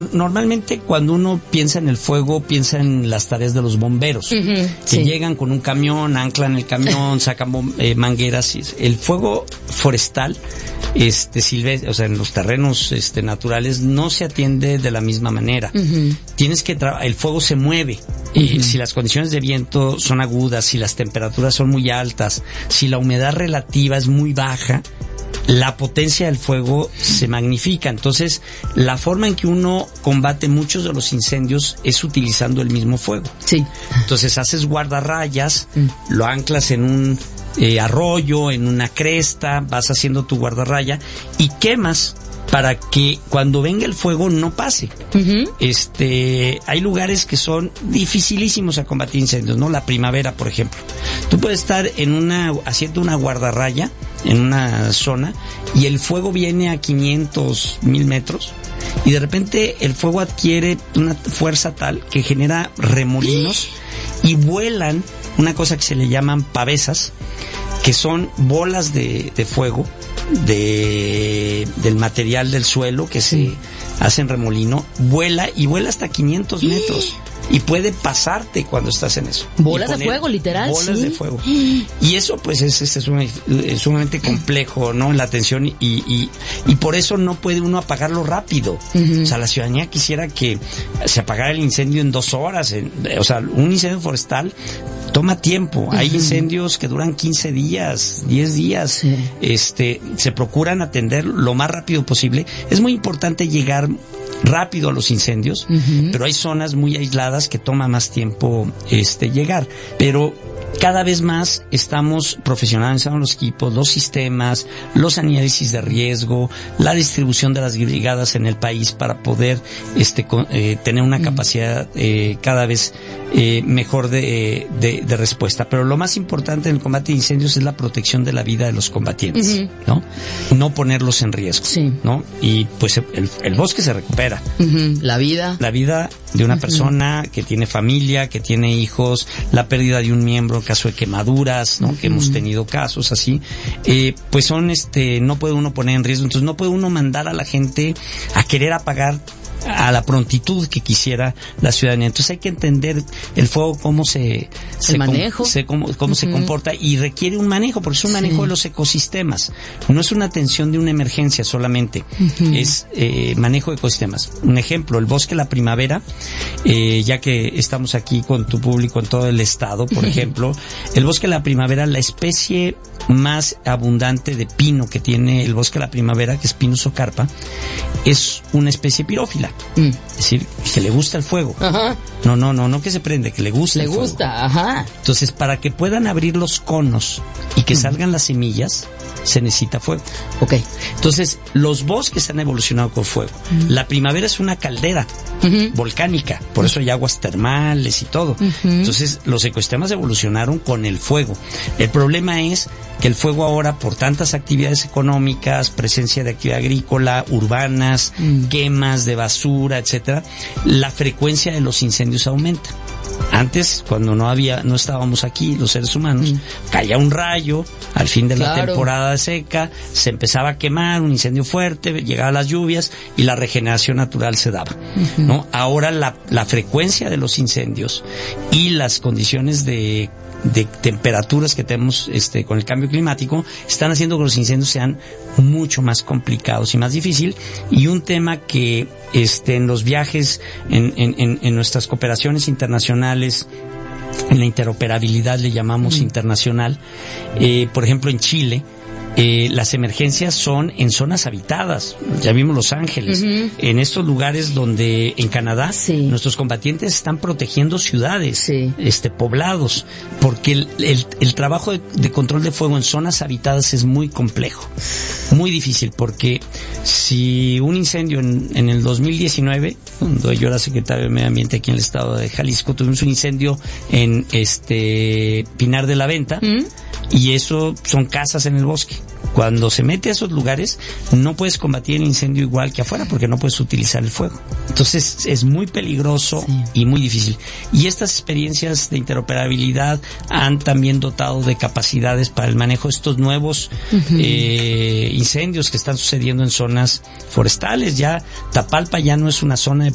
normalmente cuando uno piensa en el fuego, piensa en las tareas de los bomberos, que llegan con un camión, anclan el camión, sacan mangueras. El fuego forestal, silvestre, o sea, en los terrenos naturales, no se atiende de la misma manera. Tienes que el fuego se mueve. Si las condiciones de viento son agudas, si las temperaturas son muy altas, si la humedad relativa es muy baja, la potencia del fuego se magnifica. Entonces, la forma en que uno combate muchos de los incendios es utilizando el mismo fuego. Sí. Entonces, haces guardarrayas, lo anclas en un arroyo, en una cresta, vas haciendo tu guardarraya y quemas para que cuando venga el fuego no pase. Hay lugares que son dificilísimos a combatir incendios, ¿no? La primavera, por ejemplo. Tú puedes estar haciendo una guardarraya en una zona y el fuego viene a 500, 1000 metros y de repente el fuego adquiere una fuerza tal que genera remolinos y vuelan una cosa que se le llaman pavesas, que son bolas de fuego del material del suelo que se hacen remolino, vuela hasta 500 metros. Y puede pasarte cuando estás en eso. Bolas de fuego, literal. Bolas de fuego. Y eso, pues, es sumamente complejo, ¿no? La atención y por eso no puede uno apagarlo rápido. O sea, la ciudadanía quisiera que se apagara el incendio en 2 horas. O sea, un incendio forestal toma tiempo. Hay incendios que duran 15 días, 10 días. Se procuran atender lo más rápido posible. Es muy importante llegar rápido a los incendios, pero hay zonas muy aisladas que toma más tiempo llegar. Pero cada vez más estamos profesionalizando los equipos, los sistemas, los análisis de riesgo, la distribución de las brigadas en el país para poder tener una capacidad cada vez mejor de respuesta. Pero lo más importante en el combate de incendios es la protección de la vida de los combatientes, ¿no? No ponerlos en riesgo, ¿no? Y pues el bosque se recupera. La vida de una persona que tiene familia, que tiene hijos, la pérdida de un miembro en caso de quemaduras, ¿no? Que hemos tenido casos así, pues son no puede uno poner en riesgo. Entonces no puede uno mandar a la gente a querer apagar a la prontitud que quisiera la ciudadanía. Entonces hay que entender el fuego, cómo se comporta, y requiere un manejo, porque es un manejo de los ecosistemas. No es una atención de una emergencia solamente, es manejo de ecosistemas. Un ejemplo, el bosque La Primavera, ya que estamos aquí con tu público en todo el estado, por ejemplo, el bosque La Primavera, la especie más abundante de pino que tiene el bosque La Primavera, que es Pinus ocarpa, es una especie pirófila. Es decir, que le gusta el fuego. No que se prende, que le gusta el fuego. Entonces, para que puedan abrir los conos y que salgan las semillas, se necesita fuego. Entonces, los bosques han evolucionado con fuego. La primavera es una caldera volcánica, por eso hay aguas termales y todo. Entonces, los ecosistemas evolucionaron con el fuego. El problema es que el fuego ahora, por tantas actividades económicas, presencia de actividad agrícola, urbanas, quemas de basura, etcétera, la frecuencia de los incendios aumenta. Antes, cuando no estábamos aquí los seres humanos, caía un rayo al fin de la temporada seca, se empezaba a quemar, un incendio fuerte, llegaban las lluvias y la regeneración natural se daba, ¿no? Ahora la frecuencia de los incendios y las condiciones de temperaturas que tenemos con el cambio climático están haciendo que los incendios sean mucho más complicados y más difícil. Y un tema que en los viajes, en nuestras cooperaciones internacionales, en la interoperabilidad le llamamos internacional, por ejemplo en Chile, las emergencias son en zonas habitadas. Ya vimos Los Ángeles. En estos lugares donde, en Canadá, nuestros combatientes están protegiendo ciudades, poblados, porque el trabajo de control de fuego en zonas habitadas es muy complejo, muy difícil, porque si un incendio en el 2019, cuando yo era secretario de Medio Ambiente aquí en el estado de Jalisco, tuvimos un incendio en Pinar de la Venta, y eso son casas en el bosque. Cuando se mete a esos lugares, no puedes combatir el incendio igual que afuera, porque no puedes utilizar el fuego. Entonces es muy peligroso y muy difícil. Y estas experiencias de interoperabilidad han también dotado de capacidades para el manejo de estos nuevos incendios que están sucediendo en zonas forestales. Ya Tapalpa ya no es una zona de